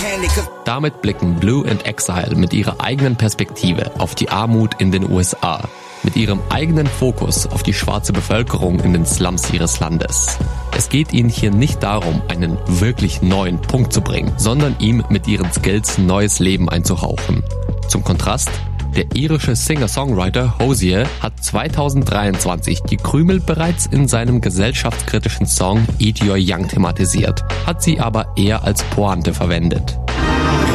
Damit blicken Blue and Exile mit ihrer eigenen Perspektive auf die Armut in den USA, mit ihrem eigenen Fokus auf die schwarze Bevölkerung in den Slums ihres Landes. Es geht ihnen hier nicht darum, einen wirklich neuen Punkt zu bringen, sondern ihm mit ihren Skills neues Leben einzuhauchen. Zum Kontrast: der irische Singer-Songwriter Hozier hat 2023 die Krümel bereits in seinem gesellschaftskritischen Song Eat Your Young thematisiert, hat sie aber eher als Pointe verwendet.